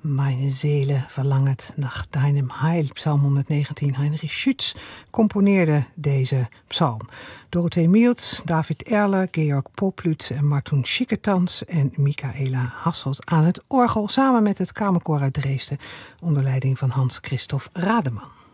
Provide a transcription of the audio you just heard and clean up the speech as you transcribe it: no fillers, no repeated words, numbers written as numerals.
Meine Seele verlangt nach deinem Heil. Psalm 119. Heinrich Schütz componeerde deze psalm. Dorothee Mieltz, David Erler, Georg Poplütz en Martoen Schieketans en Michaela Hasselt aan het orgel samen met het Kamerkoor uit Dresden onder leiding van Hans Christoph Rademan.